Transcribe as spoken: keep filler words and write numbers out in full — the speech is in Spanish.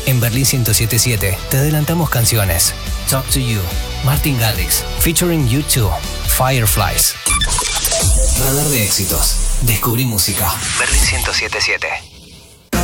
En Berlín ciento setenta y siete te adelantamos canciones. Talk to You, Martin Garrix, featuring U dos, Fireflies. Radar de éxitos. Descubrí música. Berlín ciento setenta y siete.